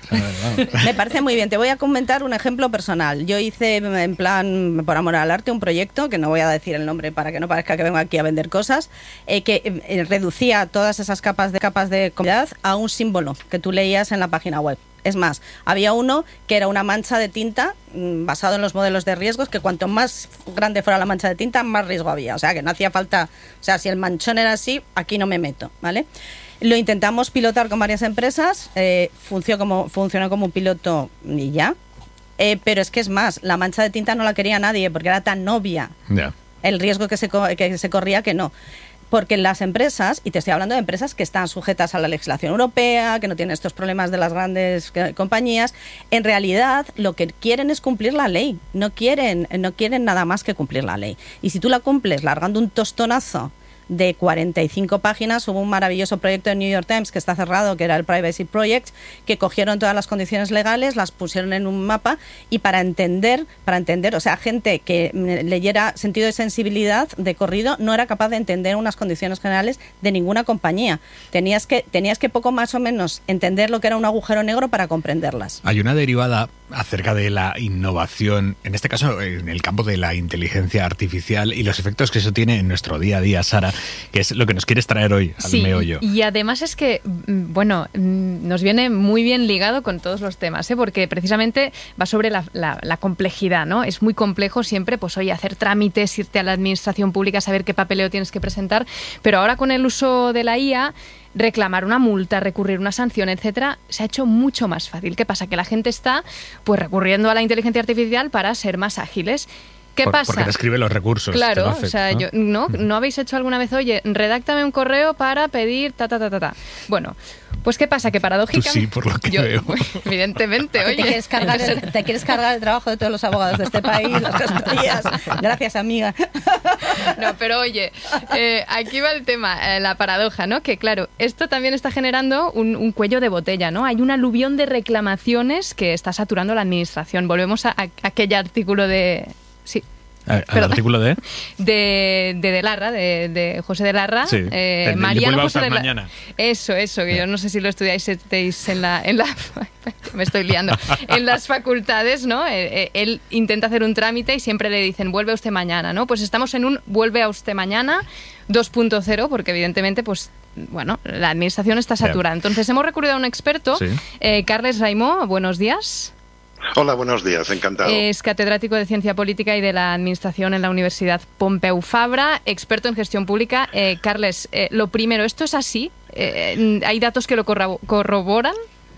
Me parece muy bien. Te voy a comentar un ejemplo personal. Yo hice, en plan, por amor al arte, un proyecto, que no voy a decir el nombre para que no parezca que vengo aquí a vender cosas, eh, que eh, reducía todas esas capas de capas de comunidad a un símbolo que tú leías en la página web. Es más, había uno que era una mancha de tinta mmm, basado en los modelos de riesgos, que cuanto más grande fuera la mancha de tinta, más riesgo había. O sea, que no hacía falta... O sea, si el manchón era así, aquí no me meto, ¿vale? Lo intentamos pilotar con varias empresas, eh, funcionó, como, funcionó como un piloto y ya. Eh, pero es que es más, la mancha de tinta no la quería nadie porque era tan obvia yeah. el riesgo que se, que se corría que no. Porque las empresas, y te estoy hablando de empresas que están sujetas a la legislación europea, que no tienen estos problemas de las grandes compañías, en realidad lo que quieren es cumplir la ley, no quieren, no quieren nada más que cumplir la ley. Y si tú la cumples largando un tostonazo de cuarenta y cinco páginas, hubo un maravilloso proyecto en New York Times que está cerrado, que era el Privacy Project, que cogieron todas las condiciones legales, las pusieron en un mapa y para entender, para entender, o sea, gente que leyera sentido de sensibilidad de corrido no era capaz de entender unas condiciones generales de ninguna compañía. Tenías que, tenías que poco más o menos entender lo que era un agujero negro para comprenderlas. Hay una derivada acerca de la innovación, en este caso en el campo de la inteligencia artificial y los efectos que eso tiene en nuestro día a día, Sara, que es lo que nos quieres traer hoy al sí, meollo. Y además es que, bueno, nos viene muy bien ligado con todos los temas, ¿eh? Porque precisamente va sobre la, la, la complejidad, ¿no? Es muy complejo siempre, pues oye, hacer trámites, irte a la administración pública, saber qué papeleo tienes que presentar, pero ahora con el uso de la I A, reclamar una multa, recurrir una sanción, etcétera, se ha hecho mucho más fácil. ¿Qué pasa? Que la gente está pues recurriendo a la inteligencia artificial para ser más ágiles. ¿Qué Por, pasa? Porque te escribe los recursos. Claro, hace, o sea, ¿no? yo, ¿no? ¿no habéis hecho alguna vez, oye, redáctame un correo para pedir ta, ta, ta, ta, ta? Bueno, pues ¿qué pasa? Que paradójicamente... Tú sí, por lo que yo, veo. Evidentemente, oye... ¿Te quieres, cargar el, ¿Te quieres cargar el trabajo de todos los abogados de este país, las gestorías? Gracias, amiga. No, pero oye, eh, aquí va el tema, eh, la paradoja, ¿no? Que claro, esto también está generando un, un cuello de botella, ¿no? Hay un aluvión de reclamaciones que está saturando la administración. Volvemos a, a aquel artículo de... Sí. ¿Al artículo de? De, de De Larra, de, de José de Larra. Sí, eh, Mariano José de Larra. Mañana. Eso, eso, que yo no sé si lo estudiáis en la, en la... Me estoy liando. En las facultades, ¿no? Él, él intenta hacer un trámite y siempre le dicen, vuelve usted mañana, ¿no? Pues estamos en un vuelve a usted mañana dos punto cero, porque evidentemente, pues, bueno, la administración está saturada. Entonces hemos recurrido a un experto, sí. eh, Carles Raimó, buenos días. Hola, buenos días, encantado. Es catedrático de Ciencia Política y de la Administración en la Universidad Pompeu Fabra, experto en gestión pública. Eh, Carles, eh, lo primero, ¿esto es así? Eh, ¿Hay datos que lo corroboran?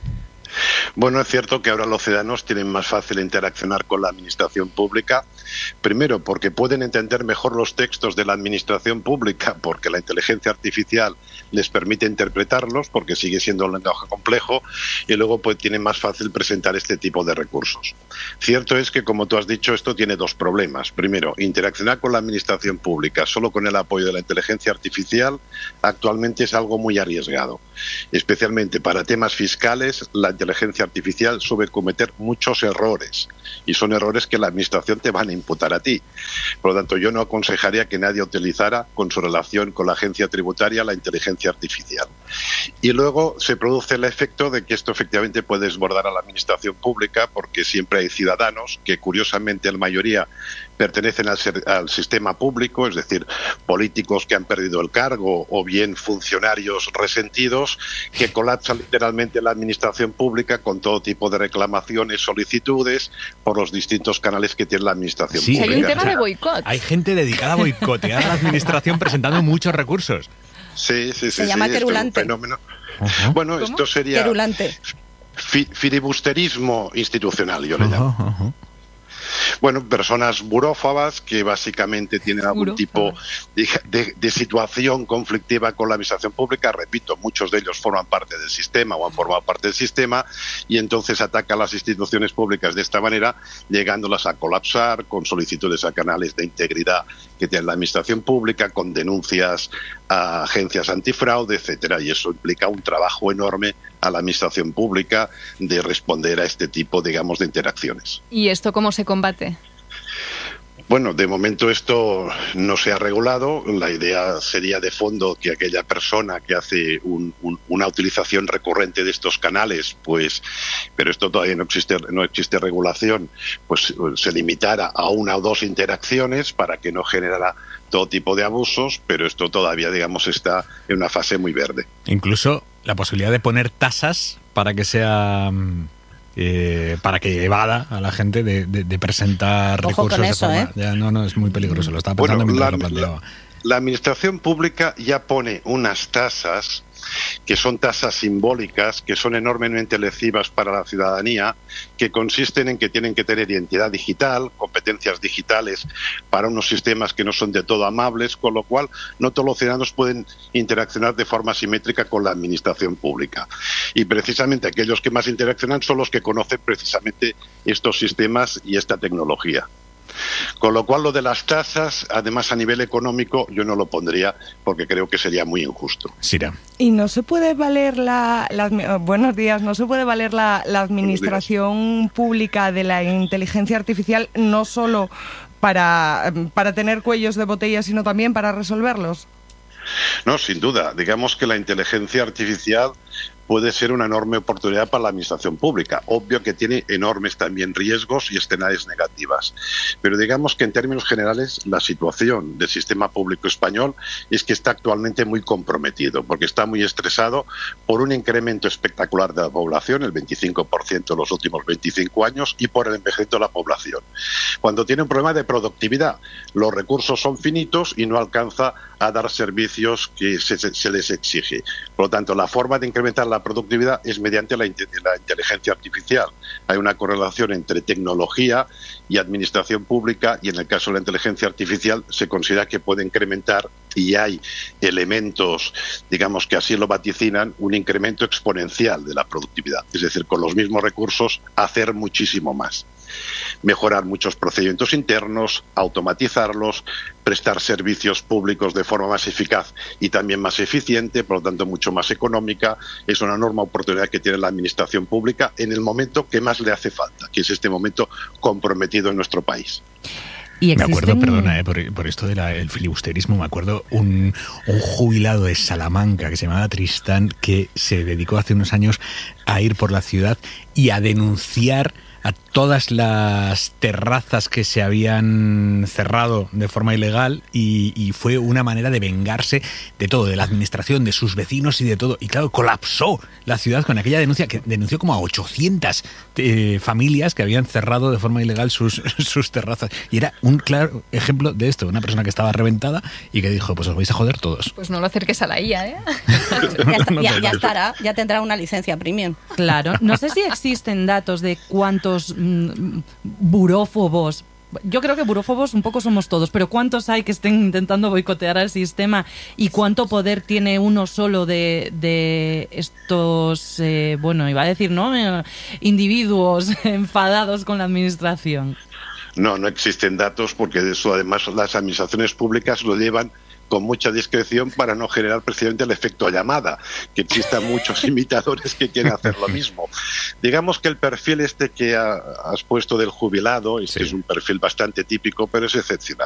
Bueno, es cierto que ahora los ciudadanos tienen más fácil interaccionar con la administración pública. Primero, porque pueden entender mejor los textos de la administración pública, porque la inteligencia artificial les permite interpretarlos, porque sigue siendo un lenguaje complejo, y luego pues tienen más fácil presentar este tipo de recursos. Cierto es que, como tú has dicho, esto tiene dos problemas. Primero, interaccionar con la administración pública solo con el apoyo de la inteligencia artificial actualmente es algo muy arriesgado. Especialmente para temas fiscales, la inteligencia artificial suele cometer muchos errores, y son errores que la administración te van a imputar a ti. Por lo tanto, yo no aconsejaría que nadie utilizara con su relación con la agencia tributaria la inteligencia artificial. Y luego se produce el efecto de que esto efectivamente puede desbordar a la administración pública, porque siempre hay ciudadanos que, curiosamente, en mayoría pertenecen al, ser, al sistema público, es decir, políticos que han perdido el cargo o bien funcionarios resentidos, que colapsan literalmente la administración pública con todo tipo de reclamaciones, solicitudes por los distintos canales que tiene la administración sí, Hay pública. un tema de boicot. Hay gente dedicada a boicotear a la administración presentando muchos recursos. Sí, sí, sí. Se llama sí, querulante. Es un fenómeno, Uh-huh. Bueno, ¿Cómo? Esto sería Querulante. Fi- filibusterismo institucional, yo le llamo. Uh-huh, uh-huh. Bueno, personas burófabas que básicamente tienen algún Burófaba. tipo de, de, de situación conflictiva con la administración pública. Repito, muchos de ellos forman parte del sistema o han formado parte del sistema y entonces atacan las instituciones públicas de esta manera, llegándolas a colapsar con solicitudes a canales de integridad que tiene la administración pública, con denuncias a agencias antifraude, etcétera. Y eso implica un trabajo enorme a la administración pública de responder a este tipo, digamos, de interacciones. ¿Y esto cómo se combate? Bueno, de momento esto no se ha regulado. La idea sería de fondo que aquella persona que hace un, un, una utilización recurrente de estos canales, pues, pero esto todavía no existe, no existe regulación, pues se limitara a una o dos interacciones para que no generara todo tipo de abusos, pero esto todavía, digamos, está en una fase muy verde. Incluso la posibilidad de poner tasas para que sea... Eh, para que evada a la gente de, de, de presentar Ojo recursos con eso, de forma... ¿eh? Ya, no, no, es muy peligroso, lo estaba pensando bueno, mientras la, lo planteaba. La, la administración pública ya pone unas tasas que son tasas simbólicas, que son enormemente lesivas para la ciudadanía, que consisten en que tienen que tener identidad digital, competencias digitales para unos sistemas que no son de todo amables, con lo cual no todos los ciudadanos pueden interaccionar de forma simétrica con la administración pública. Y precisamente aquellos que más interaccionan son los que conocen precisamente estos sistemas y esta tecnología. Con lo cual, lo de las tasas, además a nivel económico, yo no lo pondría porque creo que sería muy injusto. Sira. Y no se puede valer la, la buenos días, no se puede valer la, la administración pública de la inteligencia artificial no solo para, para tener cuellos de botella, sino también para resolverlos. No, sin duda. Digamos que la inteligencia artificial puede ser una enorme oportunidad para la administración pública. Obvio que tiene enormes también riesgos y escenarios negativas. Pero digamos que en términos generales la situación del sistema público español es que está actualmente muy comprometido, porque está muy estresado por un incremento espectacular de la población, el veinticinco por ciento en los últimos veinticinco años, y por el envejecimiento de la población. Cuando tiene un problema de productividad, los recursos son finitos y no alcanza a dar servicios que se, se les exige. Por lo tanto, la forma de incrementar la productividad es mediante la, la inteligencia artificial. Hay una correlación entre tecnología y administración pública, y en el caso de la inteligencia artificial se considera que puede incrementar, y hay elementos, digamos, que así lo vaticinan, un incremento exponencial de la productividad. Es decir, con los mismos recursos hacer muchísimo más. Mejorar muchos procedimientos internos, automatizarlos, prestar servicios públicos de forma más eficaz y también más eficiente, por lo tanto mucho más económica. Es una enorme oportunidad que tiene la administración pública en el momento que más le hace falta, que es este momento comprometido en nuestro país. ¿Y existen... Me acuerdo, perdona, eh, por, por esto del filibusterismo, me acuerdo un, un jubilado de Salamanca que se llamaba Tristán, que se dedicó hace unos años a ir por la ciudad y a denunciar a todas las terrazas que se habían cerrado de forma ilegal, y, y fue una manera de vengarse de todo, de la administración, de sus vecinos y de todo. Y claro, colapsó la ciudad con aquella denuncia, que denunció como a ochocientas eh, familias que habían cerrado de forma ilegal sus, sus terrazas. Y era un claro ejemplo de esto, una persona que estaba reventada y que dijo, pues os vais a joder todos. Pues no lo acerques a la I A, ¿eh? ya, está, ya, ya estará, ya tendrá una licencia premium. Claro, no sé si existen datos de cuántos mm, burófobos, yo creo que burófobos un poco somos todos, pero cuántos hay que estén intentando boicotear al sistema y cuánto poder tiene uno solo de, de estos, eh, bueno, iba a decir, ¿no? Eh, individuos enfadados con la administración. No, no existen datos, porque de eso además las administraciones públicas lo llevan con mucha discreción para no generar precisamente el efecto llamada, que existan muchos imitadores que quieren hacer lo mismo. Digamos que el perfil este que ha, has puesto del jubilado, este sí. es un perfil bastante típico, pero es excepcional.